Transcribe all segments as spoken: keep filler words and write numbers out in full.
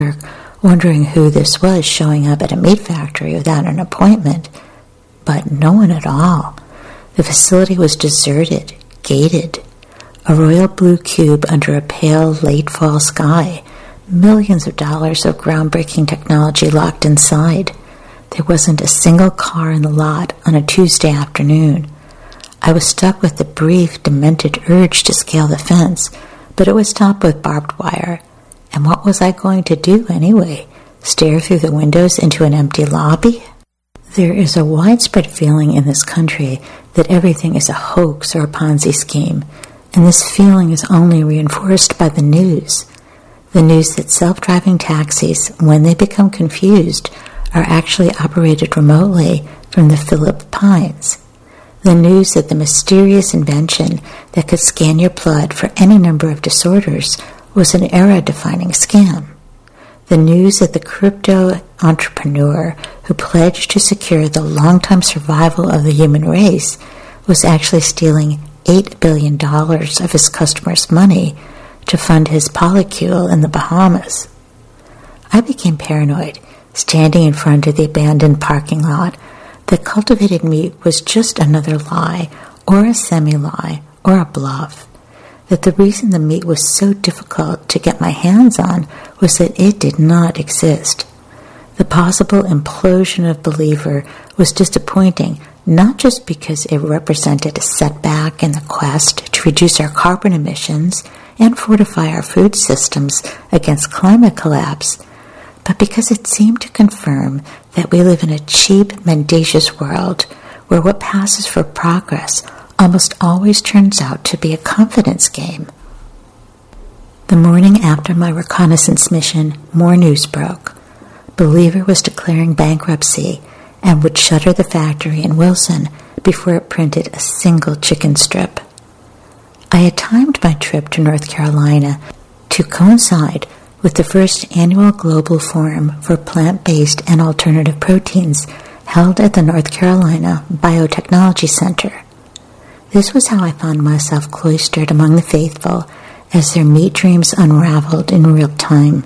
wondering who this was showing up at a meat factory without an appointment, but no one at all. The facility was deserted, gated, a royal blue cube under a pale late fall sky, millions of dollars of groundbreaking technology locked inside. There wasn't a single car in the lot on a Tuesday afternoon. I was stuck with the brief, demented urge to scale the fence, but it was topped with barbed wire. And what was I going to do anyway? Stare through the windows into an empty lobby? There is a widespread feeling in this country that everything is a hoax or a Ponzi scheme, and this feeling is only reinforced by the news. The news that self-driving taxis, when they become confused, are actually operated remotely from the Philippines. The news that the mysterious invention that could scan your blood for any number of disorders was an era-defining scam. The news that the crypto entrepreneur who pledged to secure the long-term survival of the human race was actually stealing eight billion dollars of his customers' money to fund his polycule in the Bahamas. I became paranoid, standing in front of the abandoned parking lot, that cultivated meat was just another lie, or a semi-lie, or a bluff. That the reason the meat was so difficult to get my hands on was that it did not exist. The possible implosion of Believer was disappointing, not just because it represented a setback in the quest to reduce our carbon emissions and fortify our food systems against climate collapse, but because it seemed to confirm that we live in a cheap, mendacious world where what passes for progress almost always turns out to be a confidence game. The morning after my reconnaissance mission, more news broke. Believer was declaring bankruptcy and would shutter the factory in Wilson before it printed a single chicken strip. I had timed my trip to North Carolina to coincide with the first annual Global Forum for Plant-Based and Alternative Proteins held at the North Carolina Biotechnology Center. This was how I found myself cloistered among the faithful as their meat dreams unraveled in real time.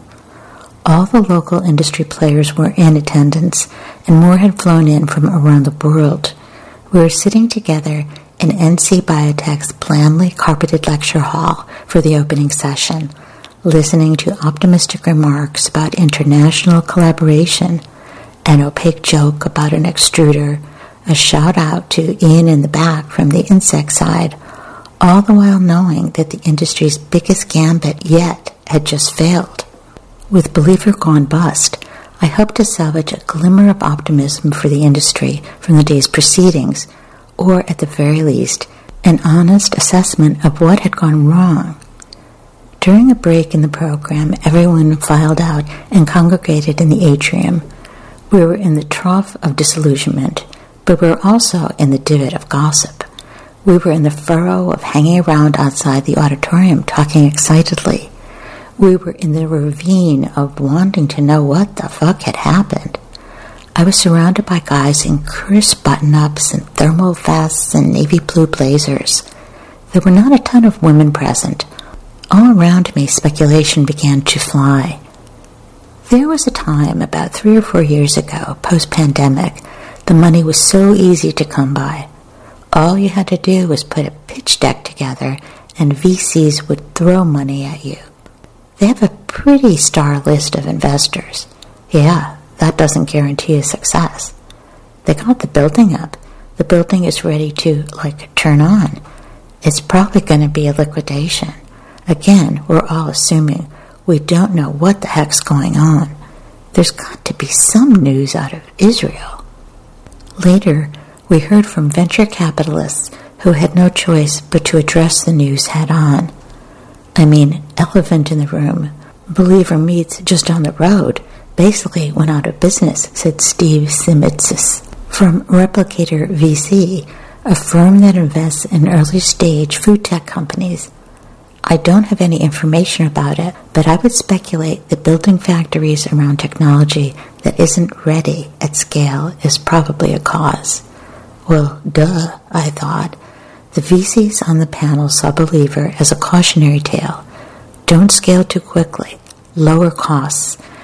All the local industry players were in attendance, and more had flown in from around the world. We were sitting together in N C Biotech's blandly carpeted lecture hall for the opening session, listening to optimistic remarks about international collaboration, an opaque joke about an extruder, a shout-out to Ian in the back from the insect side, all the while knowing that the industry's biggest gambit yet had just failed. With Believer gone bust, I hoped to salvage a glimmer of optimism for the industry from the day's proceedings, or at the very least, an honest assessment of what had gone wrong. During a break in the program, everyone filed out and congregated in the atrium. We were in the trough of disillusionment, but we were also in the divot of gossip. We were in the furrow of hanging around outside the auditorium talking excitedly. We were in the ravine of wanting to know what the fuck had happened. I was surrounded by guys in crisp button-ups and thermal vests and navy blue blazers. There were not a ton of women present. All around me, speculation began to fly. There was a time, about three or four years ago, post-pandemic, the money was so easy to come by. All you had to do was put a pitch deck together, and V Cs would throw money at you. They have a pretty star list of investors. Yeah, that doesn't guarantee a success. They got the building up. The building is ready to, like, turn on. It's probably going to be a liquidation. Again, we're all assuming we don't know what the heck's going on. There's got to be some news out of Israel. Later, we heard from venture capitalists who had no choice but to address the news head-on. I mean, elephant in the room. Believer Meats just down the road basically went out of business, said Steve Simitsis from Replicator V C, a firm that invests in early-stage food tech companies. I don't have any information about it, but I would speculate that building factories around technology that isn't ready at scale is probably a cause. Well, duh, I thought. The V Cs on the panel saw Believer as a cautionary tale. Don't scale too quickly. Lower costs.